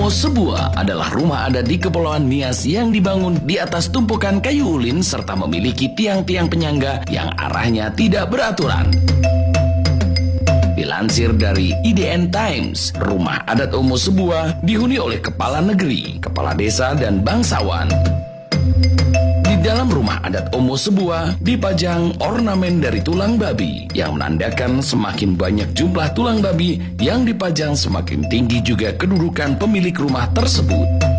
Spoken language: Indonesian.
Omo Sebuah adalah rumah adat di Kepulauan Nias yang dibangun di atas tumpukan kayu ulin serta memiliki tiang-tiang penyangga yang arahnya tidak beraturan. Dilansir dari IDN Times, rumah adat Omo Sebuah dihuni oleh kepala negeri, kepala desa, dan bangsawan. Di dalam rumah adat Omo Sebuah dipajang ornamen dari tulang babi yang menandakan semakin banyak jumlah tulang babi yang dipajang semakin tinggi juga kedudukan pemilik rumah tersebut.